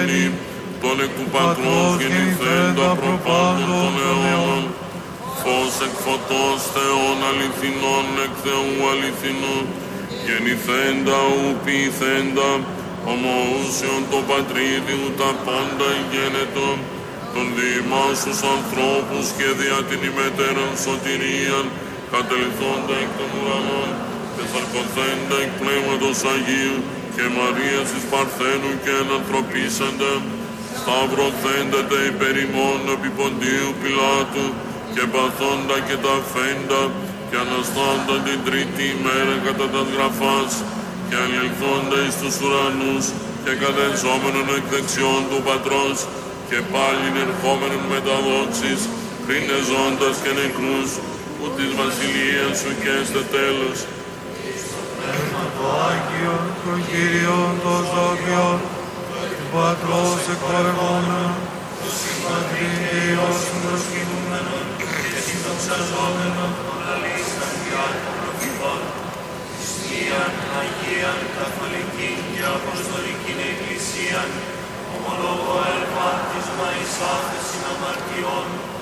γέννη, τον εκ του Πατρός γεννηθέντα προπάντων των αιώνων, φως εκ φωτός Θεών αληθινών εκ Θεού αληθινού, γεννηθέντα ου ποιηθέντα, ομοούσιον το πατρίδιου τα πάντα γένετο, των διημάσους ανθρώπους και δια την ημετέραν σωτηρίαν, κατελθόντα εκ των ουρανών, και σαρκωθέντα εκ Πνεύματος Αγίου, και Μαρίας εις Παρθένου και ενανθρωπίσαντα, σταυρωθέντα τε υπέρ ημών επί Ποντίου Πιλάτου, και παθόντα και τα φέντα, και αναστάντα την τρίτη ημέρα κατά τας γραφάς, και ανελθόντα εις τους ουρανούς, και κατενσόμενον εκ δεξιών του Πατρός, και πάλιν ερχόμενον με τα δόξης, κρίνε ζώντας και νεκρούς, που της βασιλείας σου και έστε τέλος. Το Άγιο, το Κύριον, το Ζώβιον, του Πατρός εκπορευόμενον, του Συμπατρίδιος προσκυνούμενον, και συντοξαζόμενον, λαλήσαν και προφητών, της Θείαν, Αγίαν, Καθολικήν και Αποστολικήν Εκκλησίαν, ομολογώ ελπάτισμα εις άφεσιν αμαρτιών,